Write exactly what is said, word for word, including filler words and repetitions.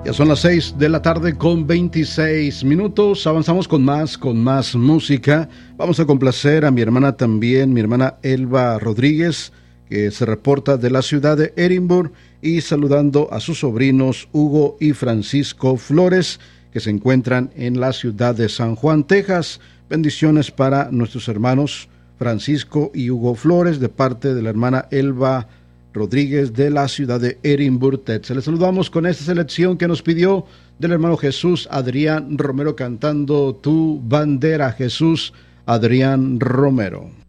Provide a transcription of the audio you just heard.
Ya son las seis de la tarde con veintiséis minutos. Avanzamos con más, con más música. Vamos a complacer a mi hermana también, mi hermana Elba Rodríguez, que se reporta de la ciudad de Edimburgo, y saludando a sus sobrinos Hugo y Francisco Flores, que se encuentran en la ciudad de San Juan, Texas. Bendiciones para nuestros hermanos Francisco y Hugo Flores, de parte de la hermana Elba Rodríguez de la ciudad de Edimburgo, Texas. Les saludamos con esta selección que nos pidió del hermano Jesús Adrián Romero, cantando Tu Bandera, Jesús Adrián Romero.